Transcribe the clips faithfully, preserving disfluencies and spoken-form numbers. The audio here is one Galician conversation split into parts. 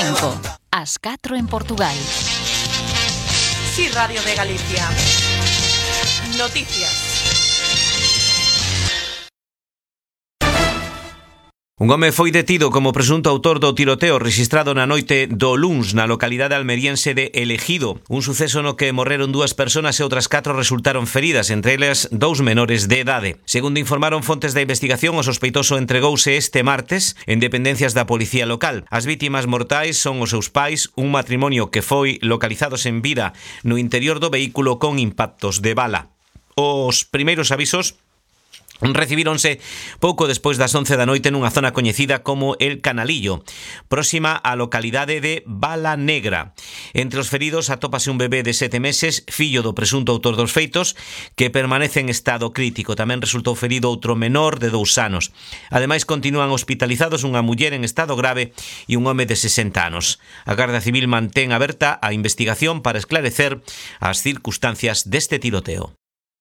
cinco, ás catro en Portugal. Sí, Radio de Galicia. Noticias. Un home foi detido como presunto autor do tiroteo rexistrado na noite do luns na localidade almeriense de El Ejido, un suceso no que morreron dúas persoas e outras catro resultaron feridas, entre elas dous menores de idade. Segundo informaron fontes da investigación, o sospeitoso entregouse este martes en dependencias da policía local. As vítimas mortais son os seus pais, un matrimonio que foi localizado sen vida no interior do vehículo con impactos de bala. Os primeiros avisos recibíronse pouco despois das once da noite nunha zona coñecida como El Canalillo, próxima á localidade de Bala Negra. Entre os feridos atópase un bebé de sete meses, fillo do presunto autor dos feitos, que permanece en estado crítico. Tamén resultou ferido outro menor de dous anos. Ademais, continúan hospitalizados unha muller en estado grave e un home de sesenta anos. A Garda Civil mantén aberta a investigación para esclarecer as circunstancias deste tiroteo.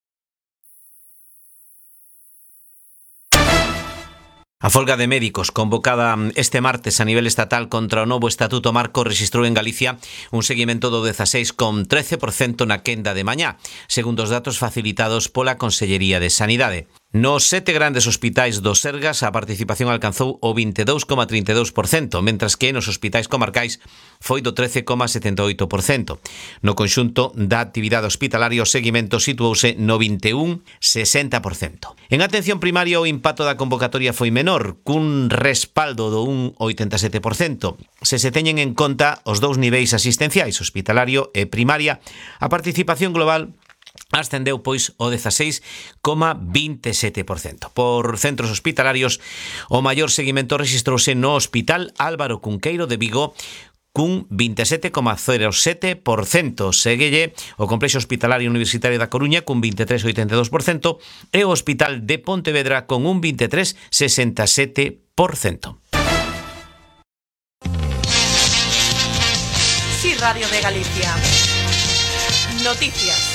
A folga de médicos convocada este martes a nivel estatal contra o novo Estatuto Marco rexistrou en Galicia un seguimento do dezaseis coma trece por cento na quenda de mañá, segundo os datos facilitados pola Consellería de Sanidade. Nos sete grandes hospitais do Sergas a participación alcanzou o vinte e dous coma trinta e dous por cento, mentras que nos hospitais comarcais foi do trece coma setenta e oito por cento. No conxunto da actividade hospitalaria o seguimento situouse no vinte e un coma sesenta por cento. En atención primaria o impacto da convocatoria foi menor, cun respaldo do un coma oitenta e sete por cento. Se se teñen en conta os dous niveis asistenciais, hospitalario e primaria, a participación global ascendeu pois o dezaseis coma vinte e sete por cento. Por centros hospitalarios, o maior seguimento rexistrouse no Hospital Álvaro Cunqueiro de Vigo, cun vinte e sete coma cero sete por cento. Séguelle o Complexo Hospitalario Universitario da Coruña cun vinte e tres coma oitenta e dous por cento e o Hospital de Pontevedra con un vinte e tres coma sesenta e sete por cento. Sí, Radio de Galicia. Noticias.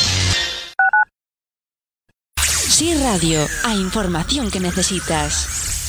Sí Radio, a información que necesitas.